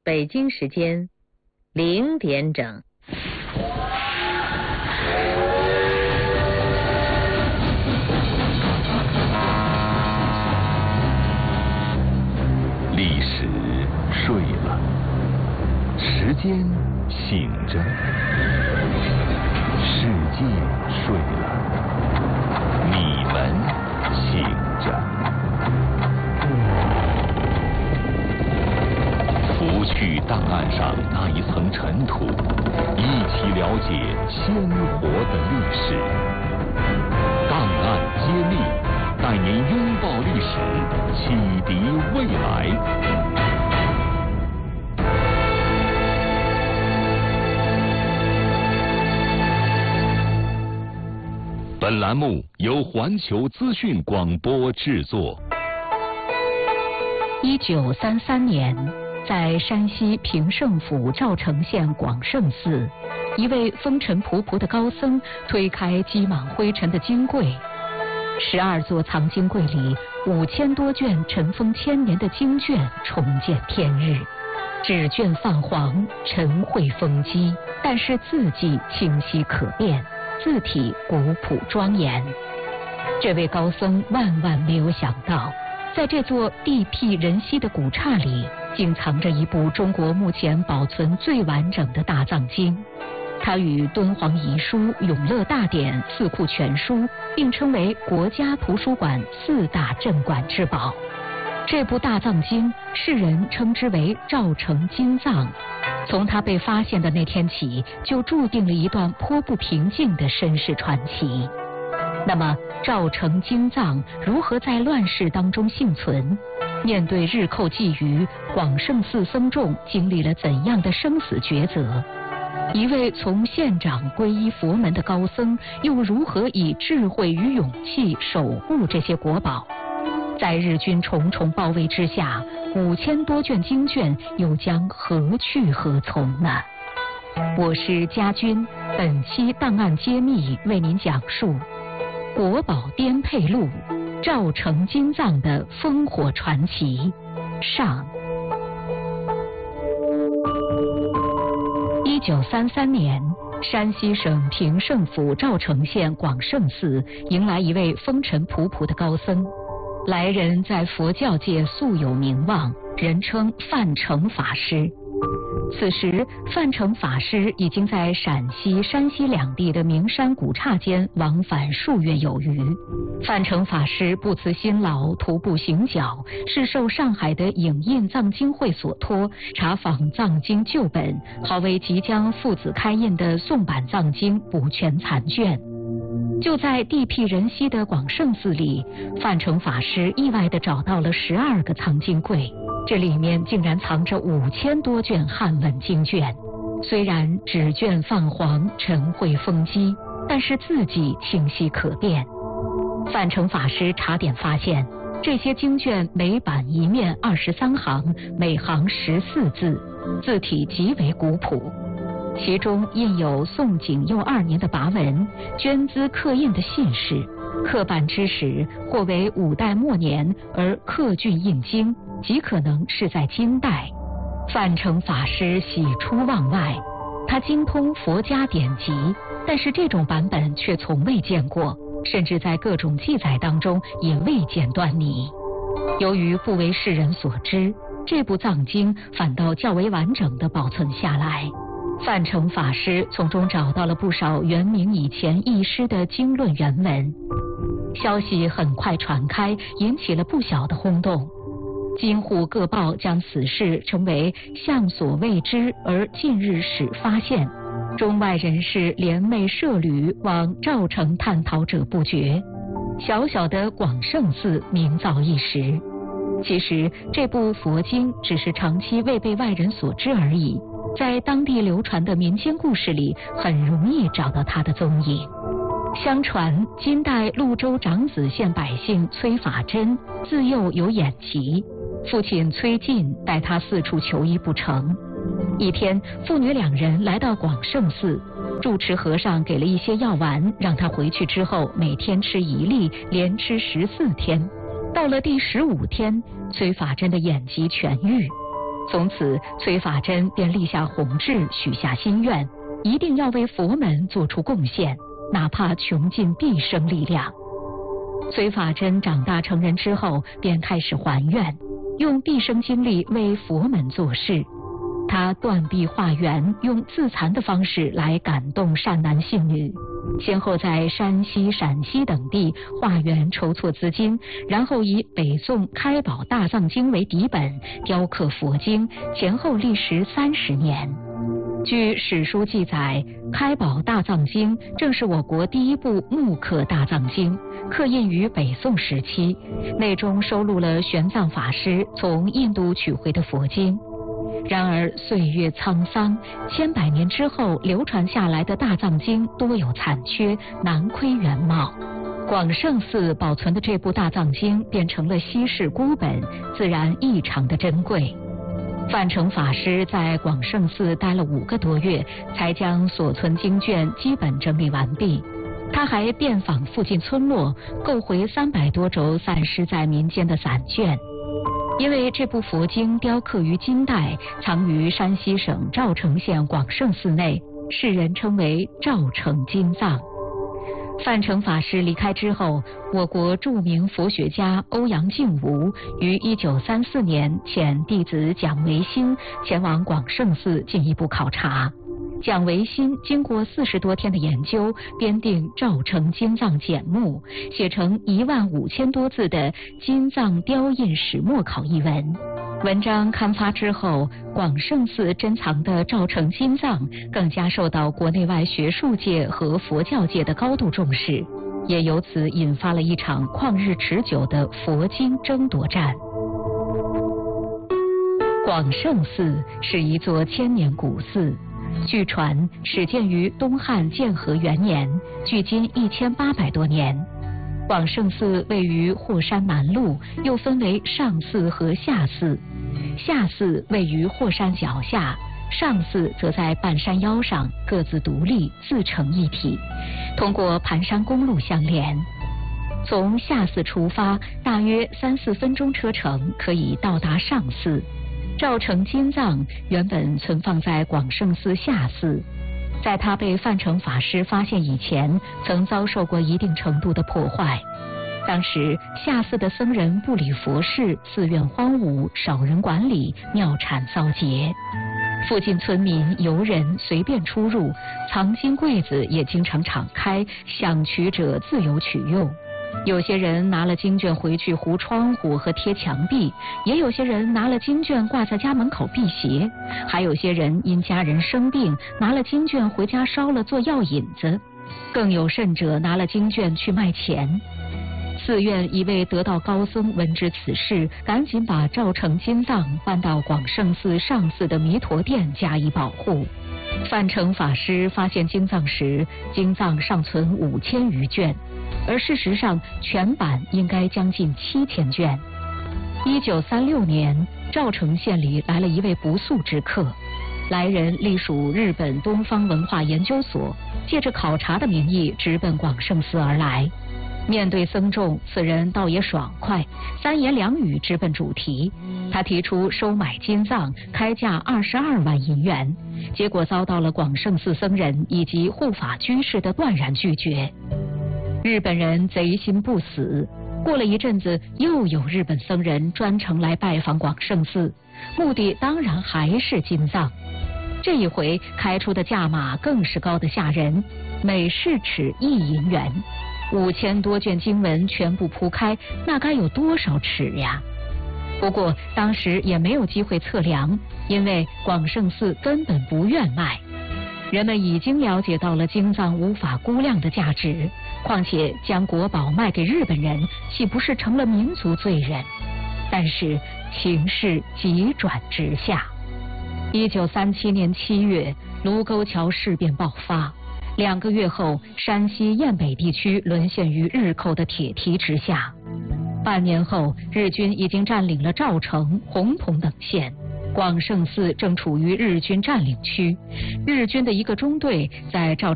北京时间0点整。 历史睡了，时间醒着，世界睡了，你们醒着。拂去档案上那一层尘土，一起了解鲜活的历史。档案揭秘，带您拥抱历史，启迪未来。本栏目由环球资讯广播制作。 1933年，在山西平胜府赵城县广胜寺，一位风尘仆仆的高僧推开积满灰尘的经柜，12座藏经柜里5000多卷尘封千年的经卷重见天日，纸卷泛黄，尘秽封积，但是字迹清晰可辨，字体古朴庄严。这位高僧万万没有想到，在这座地僻人稀的古刹里，竟藏着一部中国目前保存最完整的大藏经。它与敦煌遗书、永乐大典、四库全书并称为国家图书馆4大镇馆之宝。这部大藏经，世人称之为赵城金藏。从它被发现的那天起，就注定了一段颇不平静的身世传奇。那么，赵城金藏如何在乱世当中幸存？面对日寇觊觎，广胜寺僧众经历了怎样的生死抉择？一位从县长皈依佛门的高僧，又如何以智慧与勇气守护这些国宝？在日军重重包围之下，5000多卷经卷又将何去何从呢？我是家军，本期档案揭秘为您讲述国宝颠沛录，赵城金藏的烽火传奇上。1933年，山西省平胜府赵城县广胜寺迎来一位风尘仆仆的高僧。来人在佛教界素有名望，人称范成法师。此时，范成法师已经在陕西、山西两地的名山古刹间往返数月有余。范成法师不辞辛劳，徒步行脚，是受上海的影印藏经会所托，查访藏经旧本，好为即将父子开印的宋版藏经补全残卷。就在地僻人稀的广胜寺里，范成法师意外地找到了12个藏经柜，这里面竟然藏着5000多卷汉文经卷。虽然纸卷泛黄，尘秽封积，但是字迹清晰可辨。范成法师查点发现，这些经卷每版一面23行，每行14字，字体极为古朴。其中印有宋景佑2年的跋文，捐资刻印的信士，刻版之时或为5代末年，而刻郡印经极可能是在金代。范成法师喜出望外，他精通佛家典籍，但是这种版本却从未见过，甚至在各种记载当中也未见端倪。由于不为世人所知，这部藏经反倒较为完整地保存下来。范成法师从中找到了不少元明以前译师的经论原文，消息很快传开，引起了不小的轰动。京沪各报将此事称为向所未知而近日始发现，中外人士联袂涉旅往赵城探讨者不绝，小小的广胜寺名噪一时。其实这部佛经只是长期未被外人所知而已，在当地流传的民间故事里很容易找到它的踪影。相传金代潞州长子县百姓崔法珍自幼有眼疾，父亲崔进带他四处求医不成。一天，父女2人来到广胜寺，住持和尚给了一些药丸，让他回去之后每天吃1粒，连吃14天。到了第15天，崔法珍的眼疾痊愈。 从此，崔法珍便立下宏志，许下心愿，一定要为佛门做出贡献，哪怕穷尽毕生力量。崔法珍长大成人之后，便开始还愿，用毕生精力为佛门做事。他断臂化缘，用自残的方式来感动善男信女，先后在山西、陕西等地化缘筹措资金，然后以北宋开宝大藏经为底本，雕刻佛经，前后历时30年。据史书记载，开宝大藏经正是我国第一部木刻大藏经，刻印于北宋时期，内中收录了玄奘法师从印度取回的佛经。然而岁月沧桑，千百年之后流传下来的大藏经多有残缺，难窥原貌。广胜寺保存的这部大藏经变成了稀世孤本，自然异常的珍贵。范成法师在广胜寺待了5个多月，才将所存经卷基本整理完毕。他还遍访附近村落，购回300多轴散失在民间的散卷。因为这部佛经雕刻于金代，藏于山西省赵城县广胜寺内，世人称为赵城金藏。范成法师离开之后，我国著名佛学家欧阳靖吾于1934年遣弟子蒋维新前往广胜寺进一步考察。蒋维新经过40多天的研究，编定《赵城金藏简目》，写成15000多字的《金藏雕印始末考》一文。文章刊发之后，广胜寺珍藏的赵城金藏更加受到国内外学术界和佛教界的高度重视，也由此引发了一场旷日持久的佛经争夺战。广胜寺是一座千年古寺，据传始建于东汉建和元年，距今1800多年。广胜寺位于霍山南麓，又分为上寺和下寺。下寺位于霍山脚下，上寺则在半山腰上，各自独立，自成一体，通过盘山公路相连。从下寺出发，大约3-4分钟车程可以到达上寺。赵城金藏原本存放在广胜寺下寺，在它被范成法师发现以前，曾遭受过一定程度的破坏。当时下寺的僧人不理佛事，寺院荒芜，少人管理，庙产遭劫。附近村民、游人随便出入，藏经柜子也经常敞开，想取者自由取用。有些人拿了经卷回去糊窗户和贴墙壁，也有些人拿了经卷挂在家门口辟邪，还有些人因家人生病，拿了经卷回家烧了做药引子，更有甚者拿了经卷去卖钱。寺院一位得道高僧闻知此事，赶紧把赵城金藏搬到广胜寺上寺的弥陀殿加以保护。范成法师发现经藏时，经藏尚存5000余卷，而事实上全版应该将近7000卷。1936年，赵城县里来了一位不速之客，来人隶属日本东方文化研究所，借着考察的名义直奔广胜寺而来。面对僧众，此人倒也爽快，3言2语直奔主题。他提出收买金藏，开价22万银元，结果遭到了广胜寺僧人以及护法居士的断然拒绝。日本人贼心不死，过了一阵子，又有日本僧人专程来拜访广胜寺，目的当然还是金藏。这一回开出的价码更是高得吓人，每市尺1银元，5000多卷经文全部铺开，那该有多少尺呀？不过当时也没有机会测量，因为广胜寺根本不愿卖。人们已经了解到了经藏无法估量的价值，况且将国宝卖给日本人，岂不是成了民族罪人？但是情势急转直下。1937年7月，卢沟桥事变爆发。2个月后，山西雁北地区沦陷于日寇的铁蹄之下。半年后，日军已经占领了赵城、洪洞等县，广胜寺正处于日军占领区。日军的一个中队在赵